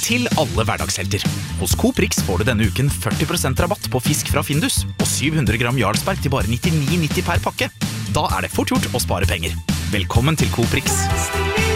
til alle hverdagshelter. Hos Coop Rix får du denne uken 40% rabatt på fisk fra Findus og 700 gram Jarlsberg til bare 99,90 per pakke. Da det fort gjort å spare penger. Velkommen til Coop Rix.